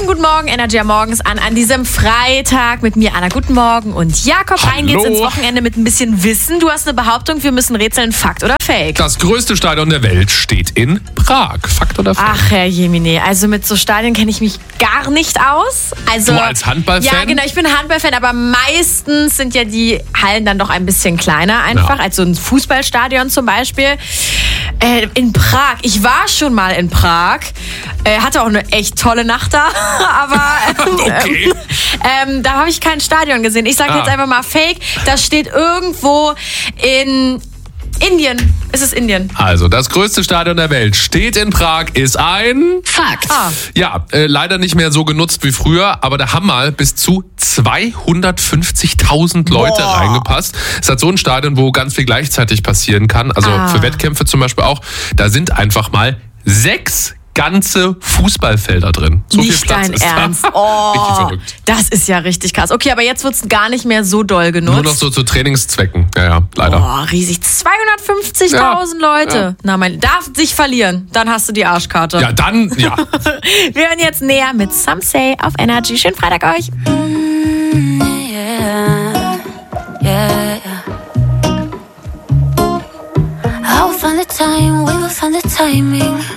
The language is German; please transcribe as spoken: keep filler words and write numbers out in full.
guten Morgen, Energy am Morgens an, an diesem Freitag mit mir, Anna, guten Morgen und Jakob. Hallo. Rein geht's ins Wochenende mit ein bisschen Wissen. Du hast eine Behauptung, wir müssen rätseln, Fakt oder Fake? Das größte Stadion der Welt steht in Prag. Fakt oder Fake? Ach, Herr Jemine, also mit so Stadien kenne ich mich gar nicht aus. Also, Du als Handballfan? Ja, genau, ich bin Handballfan, aber meistens sind ja die Hallen dann doch ein bisschen kleiner einfach, Ja. als so ein Fußballstadion zum Beispiel. Äh, in Prag, ich war schon mal in Prag, äh, hatte auch eine echt tolle Nacht da, aber ähm, Okay. ähm, da habe ich kein Stadion gesehen. Ich sage Ah. jetzt einfach mal Fake, das steht irgendwo in Indien. Ist es Indien? Also, das größte Stadion der Welt steht in Prag, ist ein... Fakt. Ah. Ja, äh, leider nicht mehr so genutzt wie früher, aber da haben mal bis zu zweihundertfünfzigtausend Leute Boah. reingepasst. Es hat so ein Stadion, wo ganz viel gleichzeitig passieren kann. Also Ah. für Wettkämpfe zum Beispiel auch. Da sind einfach mal sechs ganze Fußballfelder drin. So Nicht viel Platz dein ist Ernst. da. Oh, Richtig verrückt. das ist ja richtig krass. Okay, aber jetzt wird es gar nicht mehr so doll genutzt. Nur noch so zu Trainingszwecken. Ja, ja, leider. Oh, riesig. zweihundertfünfzigtausend Ja, Leute. ja. Na, mein, darf sich verlieren. Dann hast du die Arschkarte. Ja, dann, ja. Wir hören jetzt näher mit Some Say auf Energy. Schönen Freitag euch. Yeah, yeah, yeah. I will find the time, we will find the timing.